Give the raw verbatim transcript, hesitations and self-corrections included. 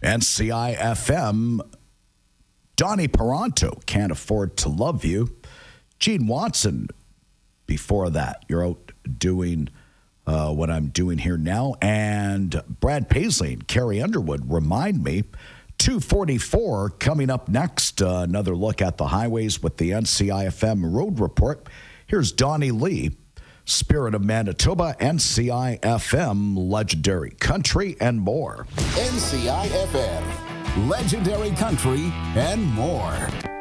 N C I F M, Donnie Peranto, Can't Afford to Love You. Gene Watson, before that, you're out doing uh, what I'm doing here now. And Brad Paisley and Carrie Underwood, Remind Me. two forty-four coming up next. Uh, another look at the highways with the N C I F M Road Report. Here's Donnie Lee, Spirit of Manitoba, N C I F M, Legendary Country, and more. N C I F M, Legendary Country, and more.